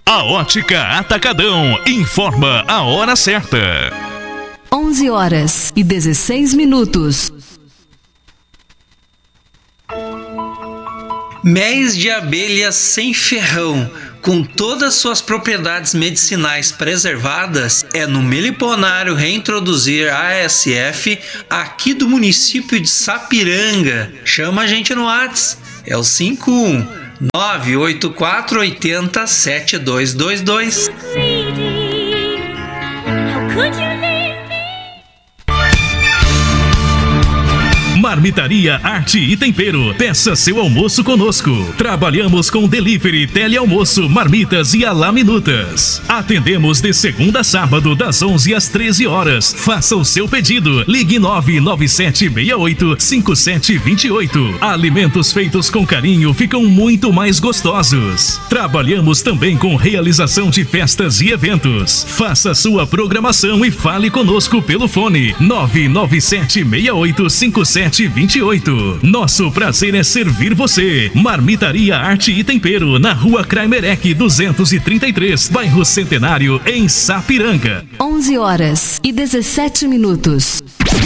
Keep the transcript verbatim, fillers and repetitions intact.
A Ótica Atacadão informa a hora certa. onze horas e dezesseis minutos. Méis de abelha sem ferrão, com todas suas propriedades medicinais preservadas, é no Meliponário reintroduzir A S F aqui do município de Sapiranga. Chama a gente no WhatsApp, é o cinco um nove oito quatro oito zero sete dois dois dois. Marmitaria Arte e Tempero. Peça seu almoço conosco. Trabalhamos com delivery, telealmoço, marmitas e alaminutas. Atendemos de segunda a sábado, das onze às treze horas. Faça o seu pedido. Ligue nove nove sete seis oito cinco sete dois oito. Alimentos feitos com carinho ficam muito mais gostosos. Trabalhamos também com realização de festas e eventos. Faça sua programação e fale conosco pelo fone nove nove sete seis oito cinco sete dois oito. Nosso prazer é servir você. Marmitaria Arte e Tempero, na rua Kraimerek duzentos e trinta e três, bairro Centenário, em Sapiranga. onze horas e dezessete minutos.